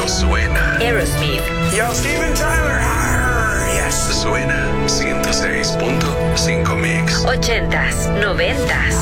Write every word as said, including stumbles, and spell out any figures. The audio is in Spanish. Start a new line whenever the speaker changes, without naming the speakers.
cuando suena.
Aerosmith.
Yo, Steven Tyler. Arr, yes.
Suena ciento seis punto cinco Mix.
Ochentas, noventas.